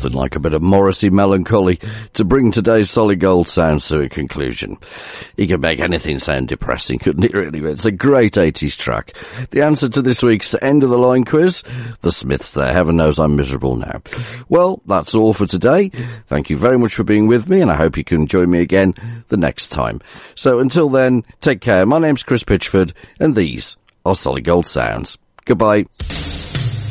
Nothing like a bit of Morrissey melancholy to bring today's Solid Gold sounds to a conclusion. He could make anything sound depressing, couldn't he, really? It's a great 80s track. The answer to this week's End of the Line quiz? The Smiths there. Heaven knows I'm miserable now. Well, that's all for today. Thank you very much for being with me, and I hope you can join me again the next time. So until then, take care. My name's Chris Pitchford, and these are Solid Gold Sounds. Goodbye.